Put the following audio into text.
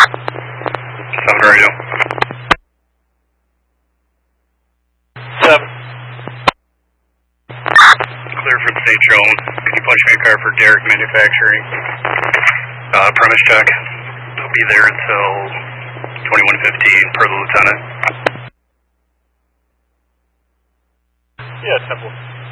7 radio. 7. Clear for St. Joan. Can you punch me a car for Derek Manufacturing? Premise check. They'll be there until 21:15 per the lieutenant. Yeah, Temple.